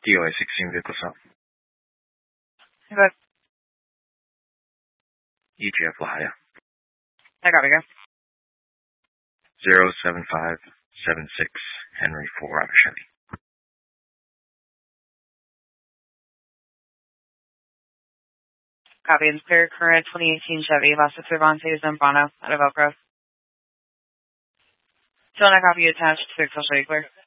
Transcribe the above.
DOI 16 vehicle stop. Okay. EGF La Jolla. I copy you. 07576 Henry 4 Chevy. Copy. It's clear current 2018 Chevy, Las Cervantes, Zambrano, out of Elk Grove. Still not copy attached. 6, I'll show you clear.